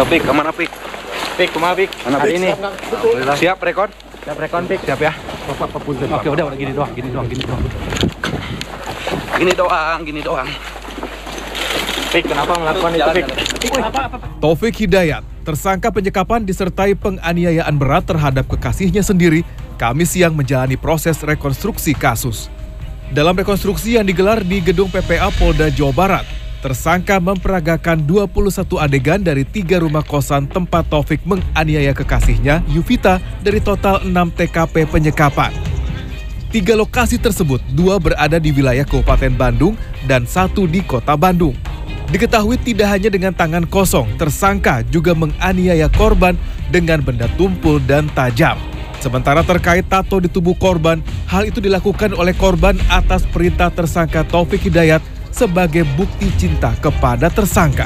Pik, kemana Pik? Pik, kumaha Pik? Mana Hari Pik? ini. Siap rekon? Siap rekon Pik. Siap ya? Oke, udah gini doang. Gini doang. Pik, kenapa melakukan itu Pik? Taufik Hidayat, tersangka penyekapan disertai penganiayaan berat terhadap kekasihnya sendiri, Kamis siang menjalani proses rekonstruksi kasus. Dalam rekonstruksi yang digelar di gedung PPA Polda Jawa Barat, tersangka memperagakan 21 adegan dari 3 rumah kosan tempat Taufik menganiaya kekasihnya, Yuvita, dari total 6 TKP penyekapan. 3 lokasi tersebut, 2 berada di wilayah Kabupaten Bandung dan 1 di Kota Bandung. Diketahui tidak hanya dengan tangan kosong, tersangka juga menganiaya korban dengan benda tumpul dan tajam. Sementara terkait tato di tubuh korban, hal itu dilakukan oleh korban atas perintah tersangka Taufik Hidayat sebagai bukti cinta kepada tersangka.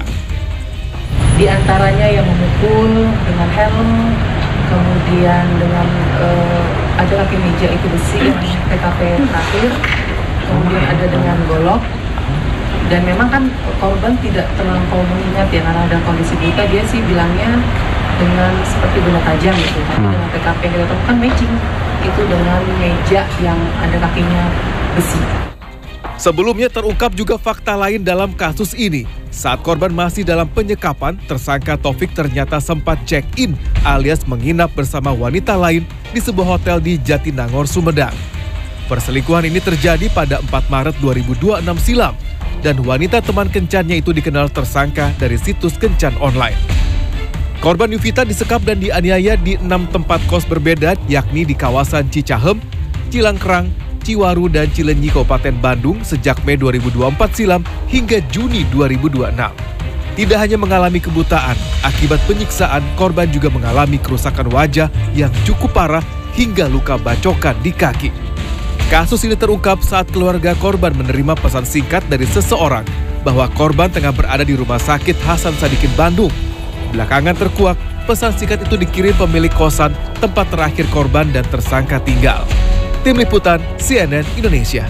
Di antaranya yang memukul dengan helm, kemudian dengan ada kaki meja itu besi yang TKP terakhir, kemudian ada dengan golok. Dan memang kan korban tidak terlampau mengingat ya, karena ada kondisi buta, dia sih bilangnya dengan seperti benda tajam gitu. Tapi dengan TKP yang kita temukan matching itu dengan meja yang ada kakinya besi. Sebelumnya terungkap juga fakta lain dalam kasus ini. Saat korban masih dalam penyekapan, tersangka Taufik ternyata sempat check-in alias menginap bersama wanita lain di sebuah hotel di Jatinangor, Sumedang. Perselingkuhan ini terjadi pada 4 Maret 2026 silam dan wanita teman kencannya itu dikenal tersangka dari situs kencan online. Korban Yuvita disekap dan dianiaya di 6 tempat kos berbeda, yakni di kawasan Cicahem, Cilangkrang, Ciwaru, dan Cilenyi, Kabupaten Bandung sejak Mei 2024 silam hingga Juni 2026. Tidak hanya mengalami kebutaan, akibat penyiksaan, korban juga mengalami kerusakan wajah yang cukup parah hingga luka bacokan di kaki. Kasus ini terungkap saat keluarga korban menerima pesan singkat dari seseorang bahwa korban tengah berada di Rumah Sakit Hasan Sadikin, Bandung. Belakangan terkuak, pesan singkat itu dikirim pemilik kosan tempat terakhir korban dan tersangka tinggal. Tim Liputan CNN Indonesia.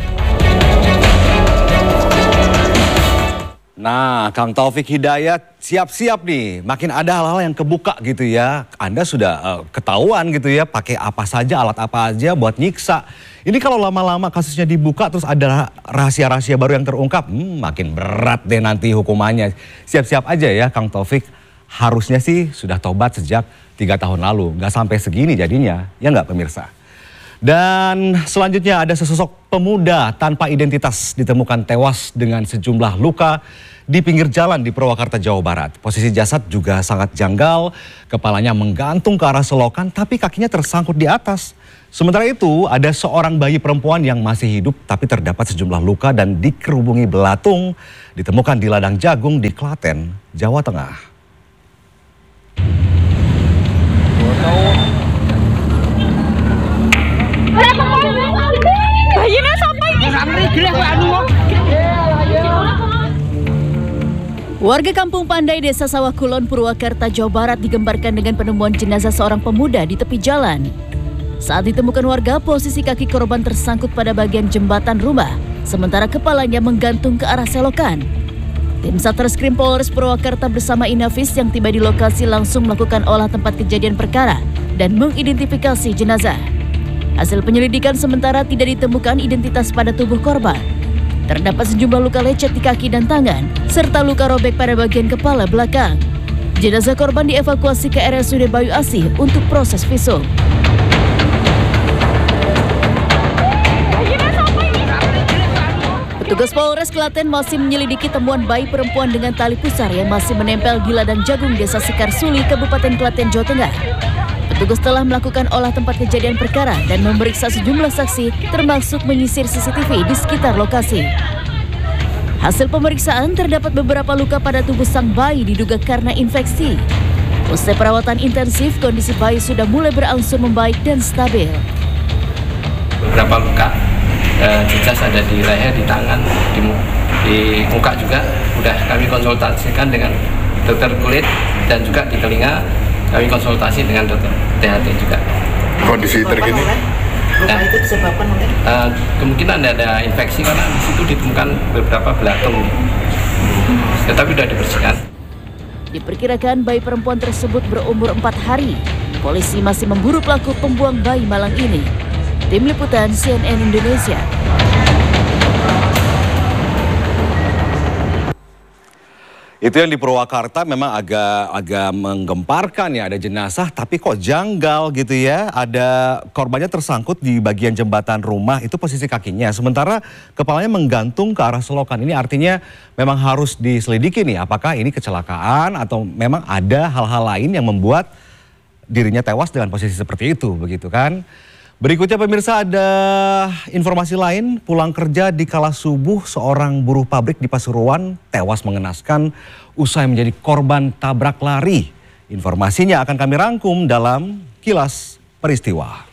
Nah, Kang Taufik Hidayat siap-siap nih, makin ada hal-hal yang kebuka gitu ya. Anda sudah ketahuan gitu ya, pakai apa saja, alat apa aja buat nyiksa. Ini kalau lama-lama kasusnya dibuka terus ada rahasia-rahasia baru yang terungkap, makin berat deh nanti hukumannya. Siap-siap aja ya Kang Taufik, harusnya sih sudah tobat sejak 3 tahun lalu. Nggak sampai segini jadinya, ya nggak pemirsa? Dan selanjutnya ada sesosok pemuda tanpa identitas ditemukan tewas dengan sejumlah luka di pinggir jalan di Purwakarta, Jawa Barat. Posisi jasad juga sangat janggal, kepalanya menggantung ke arah selokan tapi kakinya tersangkut di atas. Sementara itu ada seorang bayi perempuan yang masih hidup tapi terdapat sejumlah luka dan dikerubungi belatung ditemukan di ladang jagung di Klaten, Jawa Tengah. Warga Kampung Pandai, Desa Sawah Kulon, Purwakarta, Jawa Barat digembarkan dengan penemuan jenazah seorang pemuda di tepi jalan. Saat ditemukan warga, posisi kaki korban tersangkut pada bagian jembatan rumah, sementara kepalanya menggantung ke arah selokan. Tim Satreskrim Polres Purwakarta bersama Inavis yang tiba di lokasi langsung melakukan olah tempat kejadian perkara dan mengidentifikasi jenazah. Hasil penyelidikan sementara tidak ditemukan identitas pada tubuh korban. Terdapat sejumlah luka lecet di kaki dan tangan, serta luka robek pada bagian kepala belakang. Jenazah korban dievakuasi ke RSUD Bayu Asih untuk proses visum. Petugas Polres Klaten masih menyelidiki temuan bayi perempuan dengan tali pusar yang masih menempel di ladang jagung Desa Sekar Suli, Kabupaten Klaten, Jawa Tengah. Petugas telah melakukan olah tempat kejadian perkara dan memeriksa sejumlah saksi termasuk menyisir CCTV di sekitar lokasi. Hasil pemeriksaan terdapat beberapa luka pada tubuh sang bayi diduga karena infeksi. Usai perawatan intensif, kondisi bayi sudah mulai berangsur membaik dan stabil. Beberapa luka, jejas ada di leher, di tangan, di muka juga. Sudah kami konsultasikan dengan dokter kulit dan juga di telinga. Kami konsultasi dengan dokter THT juga. Kondisi terkini? Luka itu disebabkan oleh? Kemungkinan ada infeksi karena di situ ditemukan beberapa belatung. Tetapi sudah dibersihkan. Diperkirakan bayi perempuan tersebut berumur 4 hari. Polisi masih memburu pelaku pembuang bayi malang ini. Tim Liputan CNN Indonesia. Itu yang di Purwakarta memang agak menggemparkan ya, ada jenazah tapi kok janggal gitu ya. Ada korbannya tersangkut di bagian jembatan rumah, itu posisi kakinya. Sementara kepalanya menggantung ke arah selokan. Ini artinya memang harus diselidiki nih apakah ini kecelakaan atau memang ada hal-hal lain yang membuat dirinya tewas dengan posisi seperti itu, begitu kan. Berikutnya pemirsa, ada informasi lain. Pulang kerja di kala subuh, seorang buruh pabrik di Pasuruan tewas mengenaskan usai menjadi korban tabrak lari. Informasinya akan kami rangkum dalam Kilas Peristiwa.